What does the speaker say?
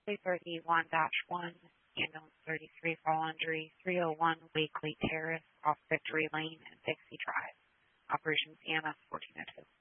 Berkeley 31-1, ambulance 33 fall injury, 301 Wakely Terrace off Victory Lane and Dixie Drive. Operations EMS 1402.